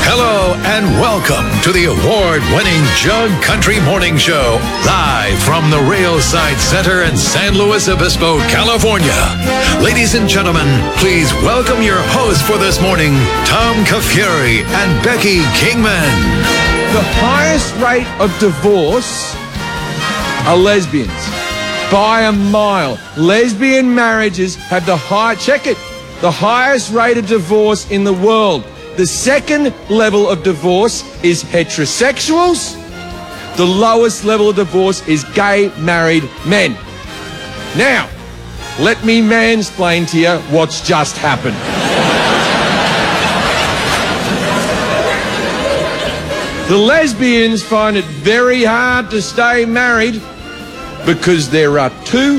Hello and welcome to the award-winning Jug Country Morning Show, live from the Railside Center in San Luis Obispo, California. Ladies and gentlemen, please welcome your hosts for this morning, Tom Kafuri and Becky Kingman. The highest rate of divorce are lesbians. By a mile. Lesbian marriages have the highest rate of divorce in the world. The second level of divorce is heterosexuals. The lowest level of divorce is gay married men. Now, let me mansplain to you what's just happened. The lesbians find it very hard to stay married because there are two